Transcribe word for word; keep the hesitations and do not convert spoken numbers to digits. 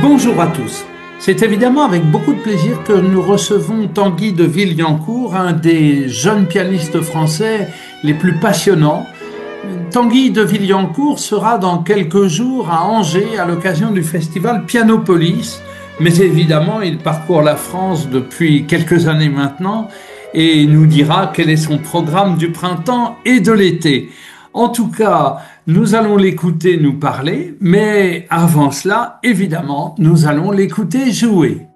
Bonjour à tous. C'est évidemment avec beaucoup de plaisir que nous recevons Tanguy de Villancourt, un des jeunes pianistes français les plus passionnants. Tanguy de Villancourt sera dans quelques jours à Angers à l'occasion du festival Pianopolis. Mais évidemment, il parcourt la France depuis quelques années maintenant et nous dira quel est son programme du printemps et de l'été. En tout cas, nous allons l'écouter nous parler, mais avant cela, évidemment, nous allons l'écouter jouer.